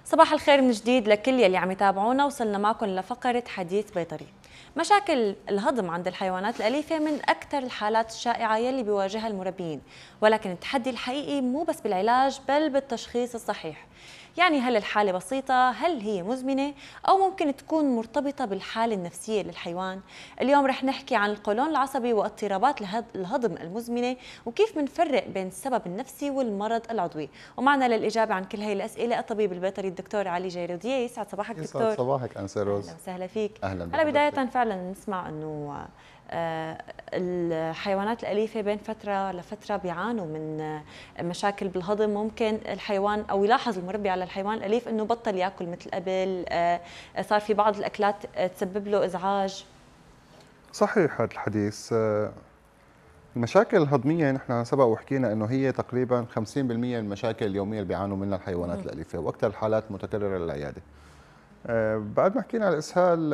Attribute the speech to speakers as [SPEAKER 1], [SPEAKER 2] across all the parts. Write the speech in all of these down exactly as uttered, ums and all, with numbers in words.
[SPEAKER 1] صباح الخير من جديد لكل يلي عم يتابعونا. وصلنا معكم لفقرة حديث بيطري. مشاكل الهضم عند الحيوانات الأليفة من أكثر الحالات الشائعة يلي بيواجهها المربيين، ولكن التحدي الحقيقي مو بس بالعلاج بل بالتشخيص الصحيح. يعني هل الحالة بسيطة؟ هل هي مزمنة؟ أو ممكن تكون مرتبطة بالحالة النفسية للحيوان؟ اليوم رح نحكي عن القولون العصبي واضطرابات الهضم المزمنة، وكيف منفرق بين السبب النفسي والمرض العضوي. ومعنا للإجابة عن كل هي الأسئلة الطبيب البيطري الدكتور علي جيرودية. يسعد صباحك دكتور.
[SPEAKER 2] يسعد صباحك أنسة روز.
[SPEAKER 1] أهلا وسهلا فيك.
[SPEAKER 2] أهلا
[SPEAKER 1] هلا بداية
[SPEAKER 2] بحضرتك.
[SPEAKER 1] فعلا نسمع أنه الحيوانات الأليفة بين فترة لفترة بيعانوا من مشاكل بالهضم. ممكن الحيوان أو يلاحظ المربي على الحيوان الأليف أنه بطل يأكل مثل قبل، صار في بعض الأكلات تسبب له إزعاج.
[SPEAKER 2] صحيح هذا الحديث. المشاكل الهضمية نحن سبق وحكينا أنه هي تقريبا خمسين بالمئة من المشاكل اليومية اللي بيعانوا منها الحيوانات م. الأليفة، وأكثر الحالات متكررة للعيادة. بعد ما حكينا على الإسهال،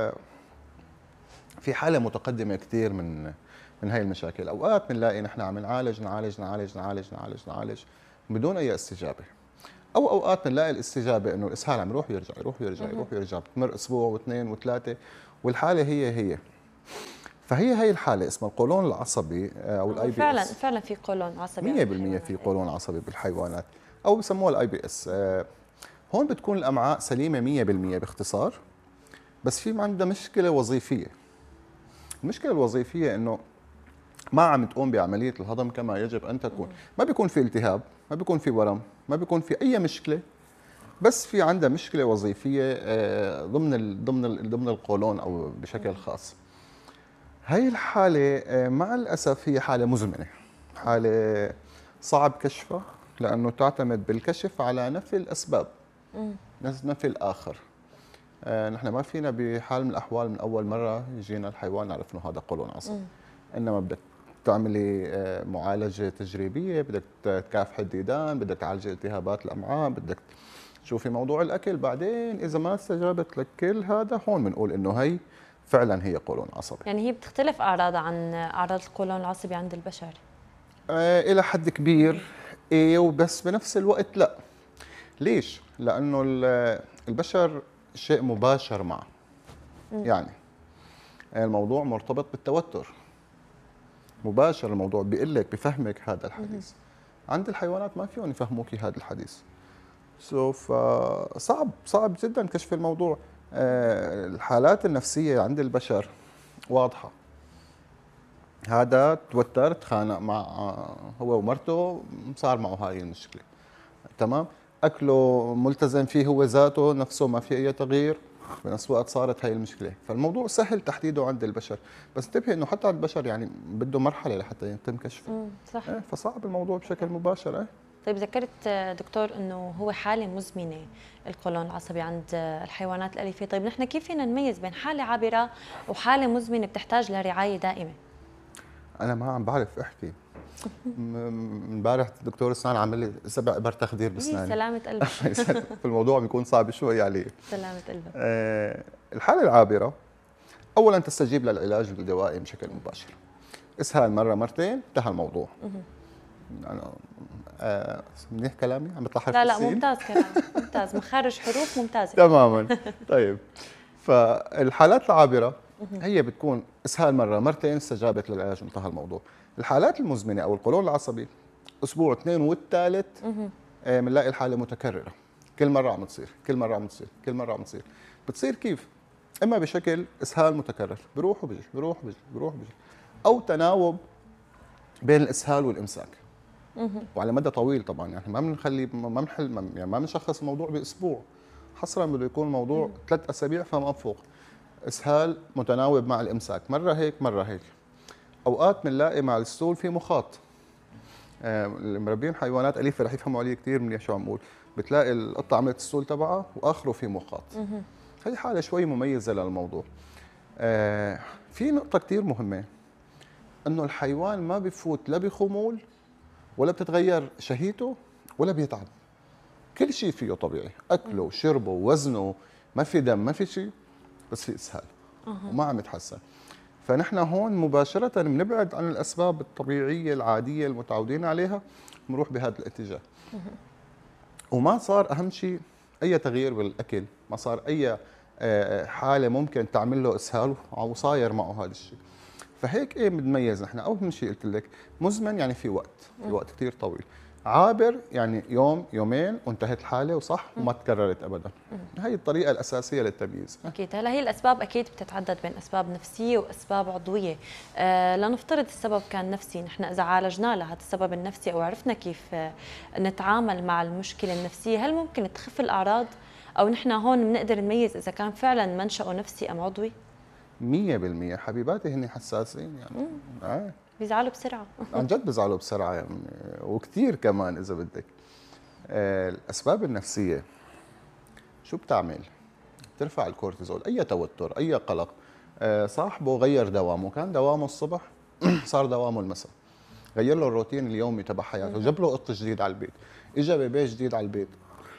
[SPEAKER 2] في حالة متقدمة كثير من من هاي المشاكل. أوقات بنلاقي نحن عم نعالج نعالج نعالج نعالج نعالج نعالج بدون أي استجابة، أو أوقات بنلاقي الاستجابة إنه الإسهال عم يروح ويرجع يروح ويرجع يروح ويرجع، بتمر أسبوع واثنين وثلاثة والحالة هي هي. فهي هي الحالة اسمها القولون العصبي أو الاي بي اس.
[SPEAKER 1] فعلا فعلا في قولون عصبي
[SPEAKER 2] مية بالمية في قولون عصبي بالحيوانات، أو بسموها الاي بي اس. هون بتكون الأمعاء سليمة مية بالمية باختصار، بس في عندها مشكلة وظيفية. المشكلة الوظيفية إنه ما عم تقوم بعملية الهضم كما يجب أن تكون. ما بيكون في التهاب، ما بيكون في ورم، ما بيكون في أي مشكلة، بس في عندها مشكلة وظيفية ضمن ال ضمن ال ضمن القولون أو بشكل خاص. هاي الحالة مع الأسف هي حالة مزمنة، حالة صعب كشفها، لأنه تعتمد بالكشف على نفي الأسباب، نفي الآخر. نحن ما فينا بحال من الأحوال من أول مرة يجينا الحيوان نعرف إنه هذا قولون عصبي، إنما بدك تعملي معالجة تجريبية، بدك تكافحي الديدان، بدك تعالجي التهابات الأمعاء، بدك تشوفي موضوع الأكل. بعدين إذا ما استجابت لك كل هذا، هون بنقول إنه هي فعلا هي قولون عصبي.
[SPEAKER 1] يعني هي بتختلف أعراضها عن أعراض القولون العصبي عند البشر؟
[SPEAKER 2] آه إلى حد كبير إيه، وبس بنفس الوقت لا. ليش؟ لأنه البشر شيء مباشر معه. يعني الموضوع مرتبط بالتوتر مباشر، الموضوع بيقول لك بفهمك هذا الحديث. عند الحيوانات ما فيهم يفهموكي هذا الحديث. سو فصعب صعب جدا كشف الموضوع. آه الحالات النفسية عند البشر واضحة. هذا توتر، تخانق مع هو ومرته، صار معه هاي المشكلة. تمام؟ أكله ملتزم فيه هو ذاته نفسه، ما في أي تغيير، بنفس الوقت صارت هاي المشكلة. فالموضوع سهل تحديده عند البشر، بس انتبهي انه حتى عند البشر يعني بده مرحلة لحتى يتم كشفه.
[SPEAKER 1] صح.
[SPEAKER 2] ايه، فصعب الموضوع بشكل مباشر. ايه.
[SPEAKER 1] طيب ذكرت دكتور انه هو حالة مزمنة القولون العصبي عند الحيوانات الأليفة. طيب نحن كيف فينا نميز بين حالة عابرة وحالة مزمنة بتحتاج لرعاية دائمة؟
[SPEAKER 2] أنا ما عم بعرف أحكي. امبارح الدكتور اسنان عمل لي سبع ابر تخدير باسناني.
[SPEAKER 1] سلامة قلبك.
[SPEAKER 2] في الموضوع بيكون صعب شوي عليه.
[SPEAKER 1] سلامة قلبك.
[SPEAKER 2] آه الحالة العابرة أولا تستجيب للعلاج الدوائي بشكل مباشر. اسهال مرة مرتين انتهى الموضوع. أنا آه منيح كلامي؟ عم بيطلع حرف
[SPEAKER 1] لا لا
[SPEAKER 2] السين؟
[SPEAKER 1] ممتاز كلامك، ممتاز، مخارج حروف ممتازة.
[SPEAKER 2] تماما. طيب، فالحالات العابرة هي بتكون اسهال مرة مرتين استجابت للعلاج وانتهى الموضوع. الحالات المزمنة أو القولون العصبي أسبوع اثنين والثالث بنلاقي الحالة متكررة، كل مرة عم تصير كل مرة عم تصير كل مرة عم تصير. بتصير كيف؟ إما بشكل اسهال متكرر بروح وبيجي بروح وبيجي بروح وبيجي، أو تناوب بين الاسهال والامساك وعلى مدى طويل. طبعا يعني ما بنخلي ما بنحل يعني ما بنشخص الموضوع باسبوع، حصرا بده يكون الموضوع ثلاث اسابيع فما فوق. اسهال متناوب مع الامساك، مره هيك مره هيك. اوقات بنلاقي مع الستول في مخاط. آه المربين حيوانات اليفه رح يفهموا علي كثير منيح شو عم بقول. بتلاقي القطه عملت الستول تبعها واخره في مخاط. هي حاله شوي مميزه للموضوع. آه في نقطه كثير مهمه، انه الحيوان ما بفوت لا بخمول ولا بتتغير شهيته ولا بيتعب. كل شيء فيه طبيعي، اكله وشربه ووزنه، ما في دم ما في شيء، بس في اسهال وما عم يتحسن. فنحن هون مباشره بنبعد عن الاسباب الطبيعيه العاديه المتعودين عليها، بنروح بهذا الاتجاه. وما صار اهم شيء اي تغيير بالاكل ما صار اي آه، حاله ممكن تعمل له اسهال وصاير معه هذا الشيء. فهيك ايه بنميز نحن. اول شيء قلت لك مزمن يعني في وقت، في وقت كثير طويل. عابر يعني يوم يومين وانتهت الحاله وصح وما تكررت ابدا. هي الطريقه الاساسيه للتمييز.
[SPEAKER 1] اكيد. هلا هي الاسباب اكيد بتتعدد بين اسباب نفسيه واسباب عضويه. آه لنفترض السبب كان نفسي، نحن اذا عالجنا لهذا السبب النفسي او عرفنا كيف آه نتعامل مع المشكله النفسيه، هل ممكن تخف الاعراض؟ او نحن هون بنقدر نميز اذا كان فعلا منشأه نفسي ام عضوي؟
[SPEAKER 2] مية بالمية حبيباتي هن حساسين يعني. آه.
[SPEAKER 1] بيزعلوا بسرعه.
[SPEAKER 2] عن جد بيزعلوا بسرعه يعني، وكثير كمان اذا بدك. آه الاسباب النفسيه شو بتعمل؟ بترفع الكورتيزول. اي توتر، اي قلق. آه صاحبه غير دوامه، كان دوامه الصبح صار دوامه المساء. غير له الروتين اليومي تبع حياته، جاب له قط جديد على البيت، اجى بيبي جديد على البيت.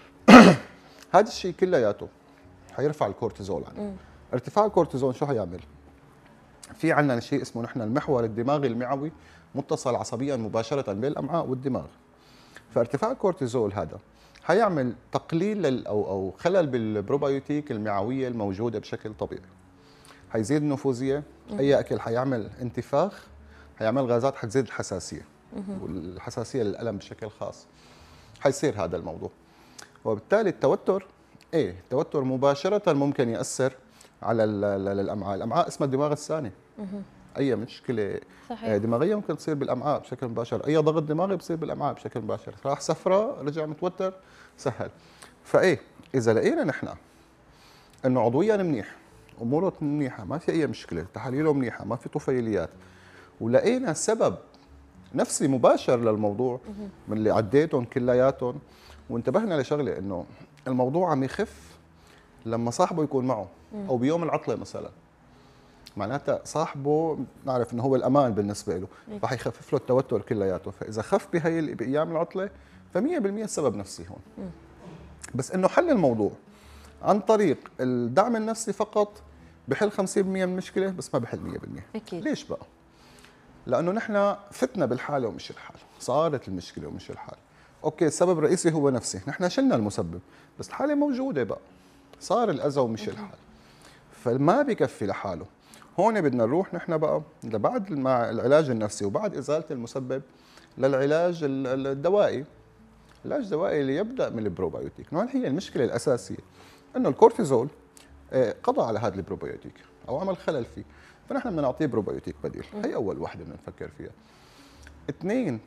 [SPEAKER 2] هذا الشيء كلياته حيرفع الكورتيزول عنه. ارتفاع الكورتيزول شو حيعمل؟ في عندنا شيء اسمه نحن المحور الدماغي المعوي متصل عصبيا مباشره بين الامعاء والدماغ. فارتفاع الكورتيزول هذا حيعمل تقليل لل او او خلل بالبروبايوتيك المعويه الموجوده بشكل طبيعي. حيزيد النفوذيه، اي اكل حيعمل انتفاخ، حيعمل غازات حتزيد الحساسيه، والحساسيه للالم بشكل خاص. حيصير هذا الموضوع. وبالتالي التوتر ايه التوتر مباشره ممكن ياثر على الامعاء. الامعاء اسمها الدماغ الثاني. اي مشكله صحيح. دماغيه ممكن تصير بالامعاء بشكل مباشر، اي ضغط دماغي بصير بالامعاء بشكل مباشر. راح سفره رجع متوتر سهل. فايه اذا لقينا نحن انه عضويا منيح، اموره منيحه، ما في اي مشكله، تحاليله منيحه، ما في طفيليات، ولقينا سبب نفسي مباشر للموضوع من اللي عديتهم كلياتهم، وانتبهنا لشغله انه الموضوع عم يخف لما صاحبه يكون معه او بيوم العطله مثلا. معناتها صاحبه نعرف انه هو الامان بالنسبه له، رح يخفف له التوتر كلياته. فاذا خف بهي بايام العطله فمية بالمية السبب نفسي هون. بس انه حل الموضوع عن طريق الدعم النفسي فقط بحل خمسين بالمية من المشكله، بس ما بحل مية بالمية.
[SPEAKER 1] اكيد.
[SPEAKER 2] ليش بقى؟ لانه نحن فتنا بالحاله ومش الحال، صارت المشكله ومش الحال. اوكي السبب الرئيسي هو نفسي، نحن شلنا المسبب، بس الحاله موجوده بقى، صار الاذى ومش الحال. فما بكفي لحاله. هون بدنا نروح نحن بقى بعد مع العلاج النفسي وبعد ازاله المسبب للعلاج الدوائي. العلاج الدوائي اللي يبدا من البروبايوتيك. هون هي المشكله الاساسيه انه الكورتيزول قضى على هذا البروبايوتيك او عمل خلل فيه، فنحن بدنا نعطيه بروبايوتيك بديل. هي اول وحده بدنا نفكر فيها. اثنين،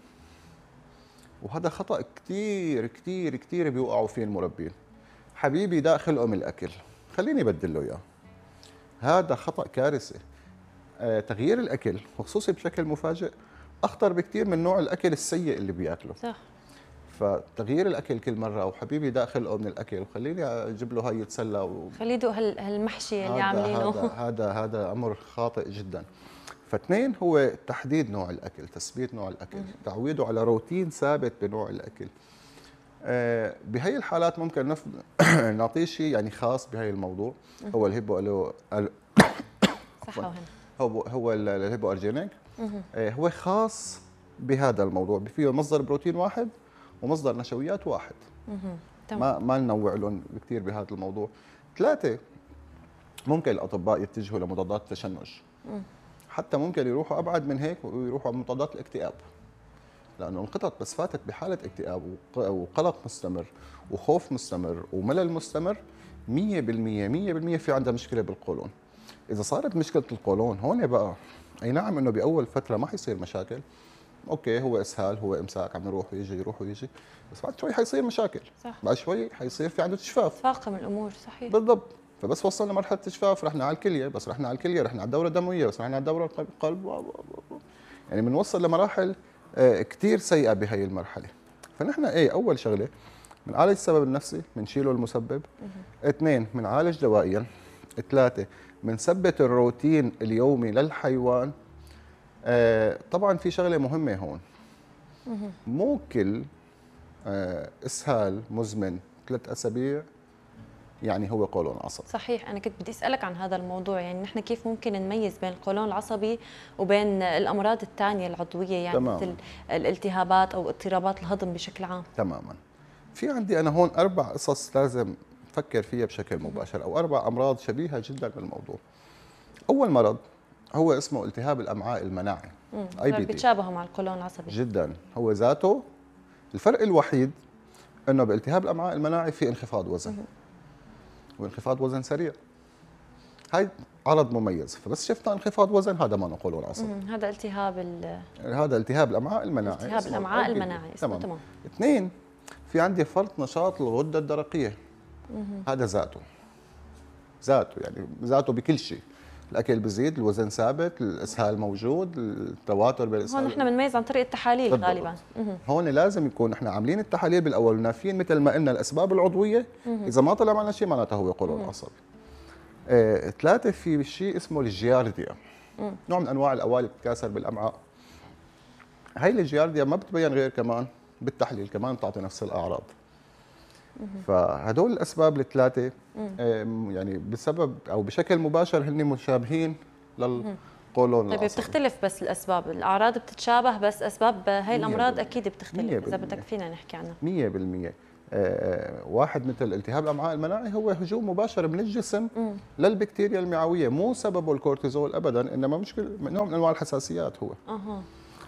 [SPEAKER 2] وهذا خطا كثير كثير كثير بيوقعوا فيه المربين، حبيبي داخل ام الاكل خليني بدل له اياه. هذا خطا كارثي. آه تغيير الاكل وخصوصي بشكل مفاجئ اخطر بكثير من نوع الاكل السيء اللي بياكله. صح. فتغيير الاكل كل مره وحبيبي داخل ام الاكل وخليني اجيب له هاي يتسلى و...
[SPEAKER 1] خليه يدوق هالمحشي اللي عاملينه.
[SPEAKER 2] هذا هذا هذا امر خاطئ جدا. فاثنين هو تحديد نوع الاكل، تثبيت نوع الاكل، تعويده على روتين ثابت بنوع الاكل. آه بهي الحالات ممكن نف... نعطيه شيء يعني خاص بهي الموضوع. هو الهيبو الو
[SPEAKER 1] صح.
[SPEAKER 2] هو هو الهيبو ارجينيك. آه هو خاص بهذا الموضوع، فيه مصدر بروتين واحد ومصدر نشويات واحد. ما ما ننوع لهم كثير بهذا الموضوع. ثلاثه، ممكن الاطباء يتجهوا لمضادات التشنج. حتى ممكن يروحوا ابعد من هيك ويروحوا على مضادات الاكتئاب، لانه القطط بس فاتت بحاله اكتئاب وقلق مستمر وخوف مستمر وملل مستمر مية بالمية مية بالمية في عندها مشكله بالقولون. اذا صارت مشكله القولون هون بقى، اي نعم انه باول فتره ما حيصير مشاكل، اوكي هو اسهال، هو امساك عم يروح ويجي يروح ويجي، بس بعد شوي حيصير مشاكل. صح. بعد شوي حيصير في عنده تجفاف.
[SPEAKER 1] فاقم الامور. صحيح.
[SPEAKER 2] بالضبط. فبس وصلنا مرحله تجفاف رحنا على الكليه، بس رحنا على الكليه رحنا على الدوره الدمويه، بس رحنا على الدوره القلب، يعني بنوصل لمراحل كثير سيئه بهي المرحله. فنحن ايه اول شغله بنعالج السبب النفسي، بنشيله المسبب. اثنين، بنعالج دوائيا. ثلاثه، بنثبت الروتين اليومي للحيوان. آه طبعا في شغله مهمه هون، مو كل آه اسهال مزمن ثلاث اسابيع يعني هو قولون عصبي.
[SPEAKER 1] صحيح. انا كنت بدي اسالك عن هذا الموضوع، يعني نحن كيف ممكن نميز بين القولون العصبي وبين الامراض الثانيه العضويه، يعني تمام. مثل الالتهابات او اضطرابات الهضم بشكل عام.
[SPEAKER 2] تماما. في عندي انا هون اربع قصص لازم افكر فيها بشكل مباشر، او اربع امراض شبيهه جدا بالموضوع. اول مرض هو اسمه التهاب الامعاء المناعي، اي بي دي.
[SPEAKER 1] بيتشابهوا مع القولون العصبي
[SPEAKER 2] جدا. هو ذاته الفرق الوحيد انه بالتهاب الامعاء المناعي في انخفاض وزن، وانخفاض وزن سريع. هاي عرض مميز، فبس شفنا انخفاض وزن هذا ما قولون عصبي.
[SPEAKER 1] هذا التهاب ال...
[SPEAKER 2] هذا التهاب الامعاء المناعي،
[SPEAKER 1] التهاب الامعاء المناعي اسمه. تمام.
[SPEAKER 2] اثنين، في عندي فرط نشاط الغده الدرقيه. هذا ذاته ذاته يعني ذاته بكل شيء. الاكل بزيد، الوزن ثابت، الاسهال موجود، التواتر بالاسهال.
[SPEAKER 1] هون نحن بنميز عن طريق التحاليل بالضبط. غالبا
[SPEAKER 2] هون لازم يكون احنا عاملين التحاليل بالاول ونافيين مثل ما قلنا الاسباب العضويه. اذا ما طلع معنا شيء معناته هو قولون عصبي. آه، ثلاثه، في شيء اسمه الجيارديا، نوع من انواع الاوالي بتتكاثر بالامعاء. هاي الجيارديا ما بتبين غير كمان بالتحليل، كمان بتعطي نفس الاعراض. فهدول الاسباب الثلاثه يعني بسبب او بشكل مباشر هن مشابهين للقولون العصبي.
[SPEAKER 1] طيب بتختلف بس الاسباب، الاعراض بتتشابه بس اسباب هاي الامراض اكيد بتختلف اذا بدك فينا نحكي عنها.
[SPEAKER 2] مية بالمية. آه واحد مثل التهاب الامعاء المناعي هو هجوم مباشر من الجسم مم. للبكتيريا المعويه، مو سببه الكورتيزول ابدا، انما مشكله نوع من انواع الحساسيات هو. اها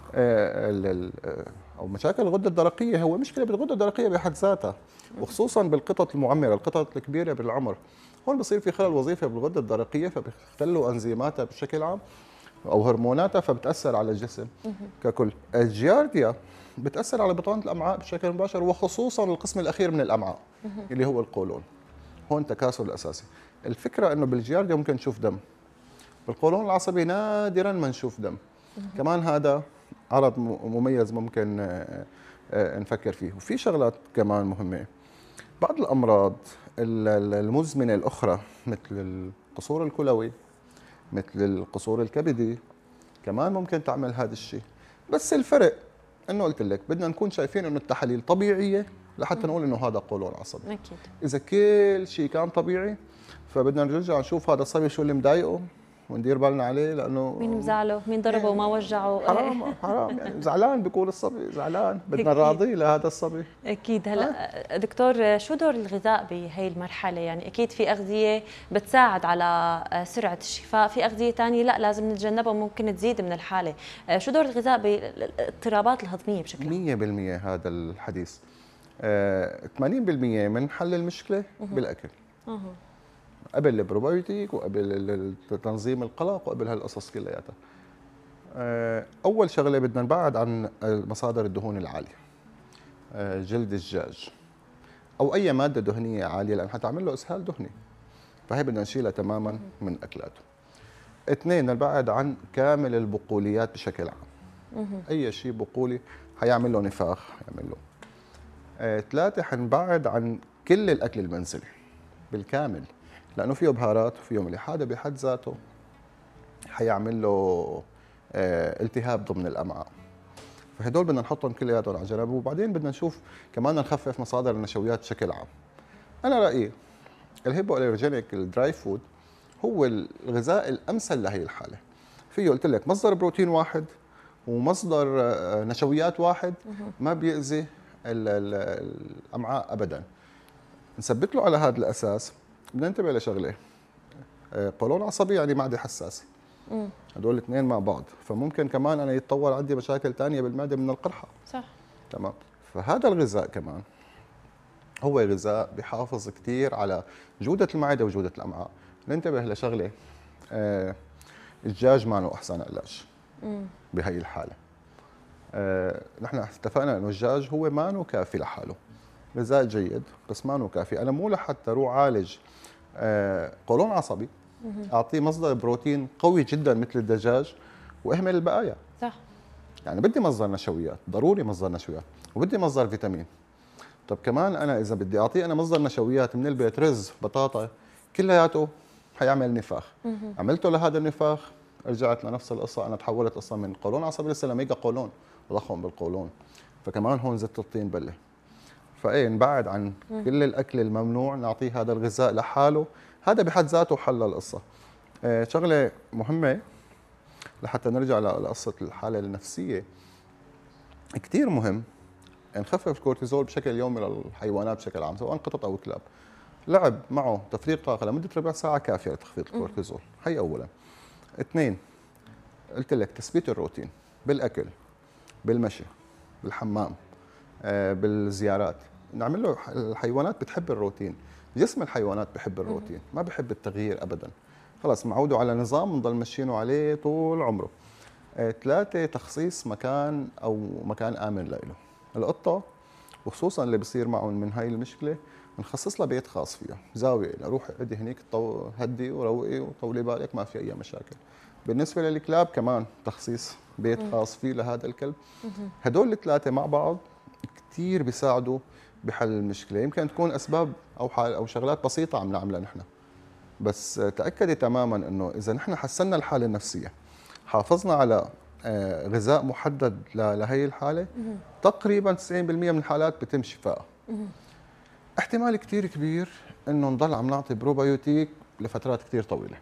[SPEAKER 2] آه او مشاكل الغده الدرقيه هو مشكله بالغده الدرقيه بحد ذاتها، وخصوصا بالقطط المعمره، القطط الكبيره بالعمر. هون بصير في خلل وظيفي بالغده الدرقيه، فبيختلوا انزيماتها بشكل عام او هرموناتها، فبتاثر على الجسم ككل. الجيارديا بتاثر على بطانه الامعاء بشكل مباشر، وخصوصا القسم الاخير من الامعاء اللي هو القولون. هون تكاسل الاساسي. الفكره انه بالجيارديا ممكن نشوف دم، بالقولون العصبي نادرا ما نشوف دم. كمان هذا عرض مميز ممكن نفكر فيه. وفي شغلات كمان مهمه، بعض الامراض المزمنه الاخرى مثل القصور الكلوي، مثل القصور الكبدي، كمان ممكن تعمل هذا الشيء. بس الفرق انه قلت لك بدنا نكون شايفين انه التحاليل طبيعيه لحتى نقول انه هذا قولون عصبي.
[SPEAKER 1] اكيد.
[SPEAKER 2] اذا كل شيء كان طبيعي فبدنا نرجع نشوف هذا الصبي شو اللي مضايقه وندير بالنا عليه، لانه
[SPEAKER 1] مين مزعله، مين ضربه وما وجعه.
[SPEAKER 2] حرام حرام يعني زعلان بيكون الصبي زعلان، بدنا نراضيه لهذا الصبي.
[SPEAKER 1] اكيد. هلا دكتور، شو دور الغذاء بهي المرحله؟ يعني اكيد في اغذيه بتساعد على سرعه الشفاء، في اغذيه ثانيه لا لازم نتجنبها وممكن تزيد من الحاله. شو دور الغذاء بالاضطرابات الهضميه بشكل عام؟
[SPEAKER 2] مية بالمية هذا الحديث. ثمانين بالمية من حل المشكله بالاكل. أه. قبل البروبايوتيك وقبل تنظيم القلق وقبل هالقصص كلياتها. اول شغله بدنا نبعد عن مصادر الدهون العاليه، جلد الدجاج او اي ماده دهنيه عاليه، لان حتعمل له اسهال دهني، فهي بدنا نشيلها تماما من اكلاته. اثنين، نبعد عن كامل البقوليات بشكل عام. اي شيء بقولي حيعمل له نفاخ، حيعمل له. ثلاثه، حنبعد عن كل الاكل المنزلي بالكامل، لانه فيه بهارات وفيه ملح، هذا بحد ذاته حيعمل له آه التهاب ضمن الامعاء. فهدول بدنا نحطهم كلياتهم على جنب. وبعدين بدنا نشوف كمان نخفف مصادر النشويات بشكل عام. انا رايي الهيبو الرجينيك الدراي فود هو الغذاء الامثل لهي الحاله. فيه قلت لك مصدر بروتين واحد ومصدر آه نشويات واحد، ما بيأذي الامعاء ابدا. نثبت له على هذا الاساس. بدنا ننتبه لشغله، قولون عصبي يعني معده حساسه، هدول الاثنين مع بعض، فممكن كمان انا يتطور عندي مشاكل ثانيه بالمعده من القرحه.
[SPEAKER 1] صح. تمام.
[SPEAKER 2] فهذا الغذاء كمان هو غذاء بيحافظ كثير على جوده المعده وجوده الامعاء. ننتبه لشغله، آه الدجاج ما له احسن علاج بهي الحاله. آه نحن اتفقنا انه الدجاج هو ما كافي لحاله، غذاء جيد بس ما كافي. انا مو لحتى اروح عالج آه قولون عصبي اعطيه مصدر بروتين قوي جدا مثل الدجاج واهمل البقايا.
[SPEAKER 1] صح.
[SPEAKER 2] يعني بدي مصدر نشويات، ضروري مصدر نشويات، وبدي مصدر فيتامين. طب كمان انا اذا بدي اعطيه انا مصدر نشويات من البيت، رز، بطاطا، كلياته حيعمل نفاخ. عملته لهذا النفاخ رجعت لنفس القصه، انا تحولت اصلا من قولون عصبي لسه لميجا قولون، تضخم بالقولون. فكمان هون زدت الطين بله. فايه نبعد عن مم. كل الاكل الممنوع، نعطيه هذا الغذاء لحاله، هذا بحد ذاته حل القصه. آه شغله مهمه لحتى نرجع لقصه الحاله النفسيه، كثير مهم نخفف الكورتيزول بشكل يومي للحيوانات بشكل عام سواء قطط او كلاب. لعب معه تفريغ طاقه لمده ربع ساعه كافيه لتخفيض الكورتيزول، هي اولا. اثنين، قلت لك تثبيت الروتين بالاكل، بالمشي، بالحمام، آه، بالزيارات. نعمل له، الحيوانات بتحب الروتين، جسم الحيوانات بحب الروتين، ما بحب التغيير ابدا. خلص معوده على نظام بنضل ماشيينه عليه طول عمره. آه، ثلاثة، تخصيص مكان او مكان امن له. القطه وخصوصا اللي بصير معهم من هاي المشكله بنخصص لها بيت خاص فيها، زاويه روحي اقعدي هنيك طو... هدي وروقي وطولي بالك، ما في اي مشاكل. بالنسبه للكلاب كمان تخصيص بيت خاص فيه لهذا الكلب. هدول الثلاثه مع بعض كثير بيساعدوا بحل المشكله. يمكن تكون اسباب او حال او شغلات بسيطه عم نعملها نحن، بس تاكدي تماما انه اذا نحن حسنا الحاله النفسيه، حافظنا على آه، غذاء محدد لهي الحاله، تقريبا تسعين بالمئة من الحالات بتم شفائها. احتمال كثير كبير انه نضل عم نعطي بروبايوتيك لفترات كثير طويله.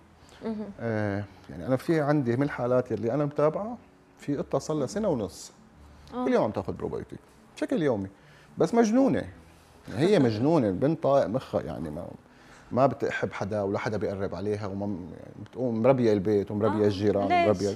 [SPEAKER 2] آه يعني انا في عندي من الحالات اللي انا متابعه، في قطه صار لها سنه ونص كل يوم عم تاخذ بروبايوتيك بشكل يومي، بس مجنونه. هي مجنونه، البنت طايق مخها، يعني ما ما بتحب حدا ولا حدا بيقرب عليها، وما يعني بتقوم مربيه البيت ومربيه
[SPEAKER 1] آه.
[SPEAKER 2] الجيران ومربيه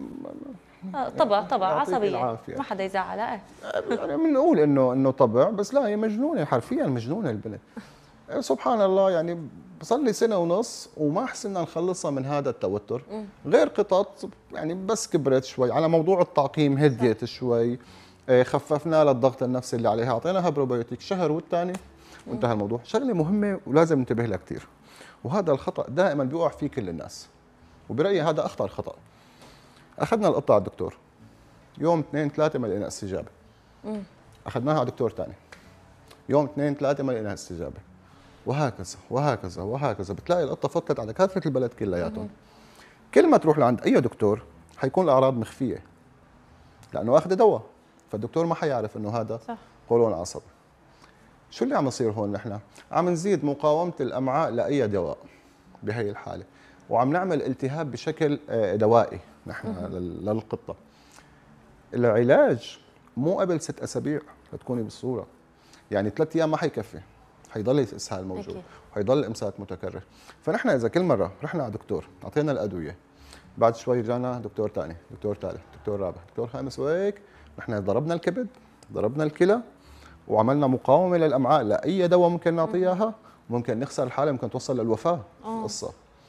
[SPEAKER 1] آه، طبع طبع
[SPEAKER 2] يعطيك
[SPEAKER 1] عصبيه،
[SPEAKER 2] العافية.
[SPEAKER 1] ما حدا يزعلها.
[SPEAKER 2] يعني بنقول انه انه طبع، بس لا، هي مجنونه، حرفيا مجنونه البنت. سبحان الله، يعني بصلي سنه ونص وما حسنا نخلصها من هذا التوتر. غير قطط يعني بس كبرت شوي على موضوع التعقيم، هديت شوي، آه، خففنا لها الضغط النفسي اللي عليها، اعطيناها بروبيوتيك شهر والثاني وانتهى الموضوع. شغله مهمه ولازم ننتبه لها كثير، وهذا الخطا دائما بيوقع فيه كل الناس، وبرايي هذا اخطر خطا. اخذنا القطه على الدكتور، يوم اثنين ثلاثه ما لقينا استجابه. اخذناها على دكتور ثاني، يوم اثنين ثلاثه ما لقينا استجابه، وهكذا وهكذا وهكذا. بتلاقي القطه فطت على كافه البلد كلياتهم. كل ما تروح لعند اي دكتور حيكون الاعراض مخفيه، لانه اخذ دواء، فالدكتور ما حيعرف انه هذا صح. قولون عصبي. شو اللي عم يصير هون؟ نحن عم نزيد مقاومه الامعاء لاي دواء بهي الحاله، وعم نعمل التهاب بشكل دوائي نحن للقطه. العلاج مو قبل ست اسابيع لتكوني بالصوره، يعني ثلاث ايام ما حيكفي، حيضل الاسهال موجود وحيضل الامساك متكرر. فنحن اذا كل مره رحنا على دكتور اعطينا الادويه، بعد شوي رجعنا دكتور ثاني، دكتور ثالث، دكتور رابع، دكتور خامس، وهيك نحن ضربنا الكبد، ضربنا الكلى، وعملنا مقاومه للامعاء لاي دواء ممكن نعطيها، ممكن نخسر الحاله، ممكن توصل للوفاه القصه.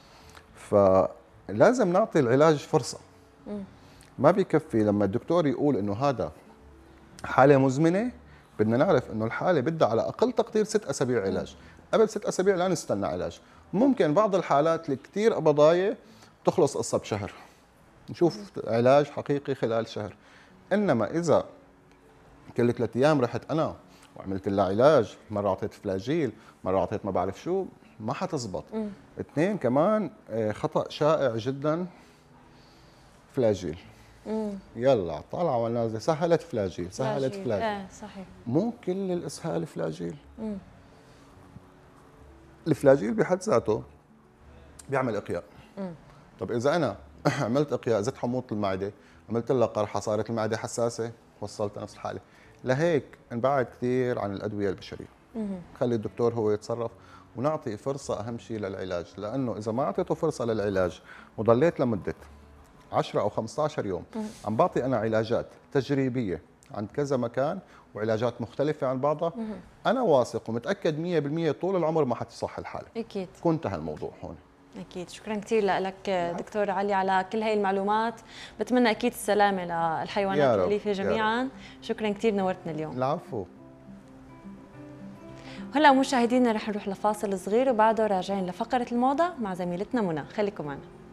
[SPEAKER 2] فلازم نعطي العلاج فرصه. ما بيكفي لما الدكتور يقول انه هذا حاله مزمنه، بدنا نعرف انه الحاله بدها على اقل تقدير ست اسابيع علاج. قبل ست اسابيع لا نستنى علاج. ممكن بعض الحالات اللي كثير قبضايه تخلص قصه بشهر، نشوف علاج حقيقي خلال شهر. انما اذا كل ثلاث ايام رحت انا وعملت لها علاج، مره اعطيت فلاجيل، مره اعطيت ما بعرف شو، ما حتزبط. اثنين كمان خطا شائع جدا، فلاجيل. مم. يلا طالعه ونازله، سهلت فلاجيل، سهلت فلاجيل, فلاجيل.
[SPEAKER 1] اه صحيح.
[SPEAKER 2] مو كل الاسهال فلاجيل. مم. الفلاجيل بحد ذاته بيعمل اقياء. مم. طب اذا انا عملت اقياء، زدت حموضه المعده، عملت لها قرحه، صارت المعده حساسه، وصلت نفس الحاله. لهيك نبعد كثير عن الادويه البشريه. مم. خلي الدكتور هو يتصرف، ونعطي فرصه اهم شيء للعلاج، لانه اذا ما اعطيته فرصه للعلاج وضليت لمده عشرة أو خمسة عشر يوم مم. عم بعطي أنا علاجات تجريبية عند كذا مكان وعلاجات مختلفة عن بعضها، مم. أنا واثق ومتأكد مية بالمية طول العمر ما حتصح الحالة.
[SPEAKER 1] أكيد.
[SPEAKER 2] كنت هالموضوع هون.
[SPEAKER 1] أكيد. شكرا كثير لك دكتور علي على كل هاي المعلومات، بتمنى أكيد السلامة للحيوانات الأليفة جميعا. شكرا كثير، نورتنا اليوم.
[SPEAKER 2] العفو.
[SPEAKER 1] هلا مشاهدينا رح نروح لفاصل صغير، وبعده راجعين لفقرة الموضة مع زميلتنا منى، خليكم معنا.